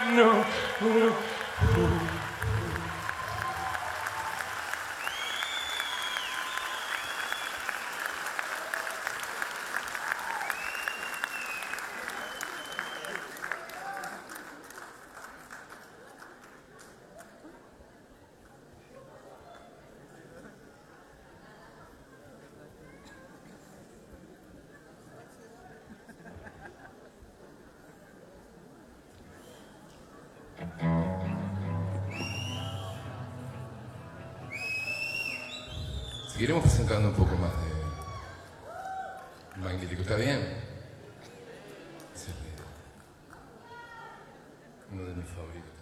no. Seguiremos presentando un poco más de Magnífico, ¿está bien? Esa es la idea. Uno de mis favoritos.